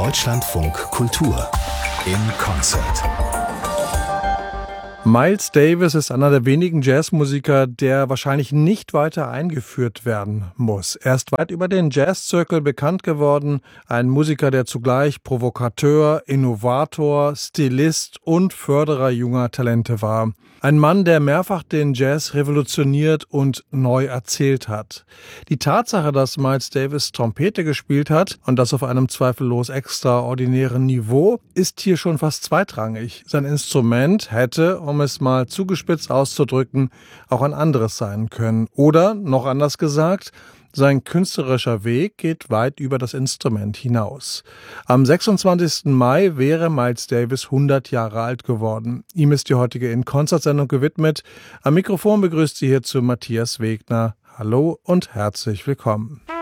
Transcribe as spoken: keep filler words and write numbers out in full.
Deutschlandfunk Kultur in Konzert. Miles Davis ist einer der wenigen Jazzmusiker, der wahrscheinlich nicht weiter eingeführt werden muss. Er ist weit über den Jazz-Circle bekannt geworden. Ein Musiker, der zugleich Provokateur, Innovator, Stilist und Förderer junger Talente war. Ein Mann, der mehrfach den Jazz revolutioniert und neu erzählt hat. Die Tatsache, dass Miles Davis Trompete gespielt hat und das auf einem zweifellos extraordinären Niveau, ist hier schon fast zweitrangig. Sein Instrument hätte, um es mal zugespitzt auszudrücken, auch ein anderes sein können. Oder, noch anders gesagt, sein künstlerischer Weg geht weit über das Instrument hinaus. Am sechsundzwanzigsten Mai wäre Miles Davis hundert Jahre alt geworden. Ihm ist die heutige In-Konzert-Sendung gewidmet. Am Mikrofon begrüßt Sie hierzu Matthias Wegner. Hallo und herzlich willkommen.